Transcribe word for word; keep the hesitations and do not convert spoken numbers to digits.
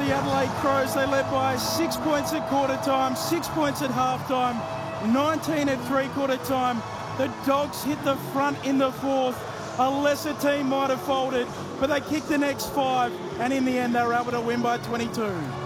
the Adelaide Crows. They led by six points at quarter time, six points at half time, nineteen at three quarter time. The Dogs hit the front in the fourth. A lesser team might have folded, but they kicked the next five, and in the end they were able to win by twenty-two.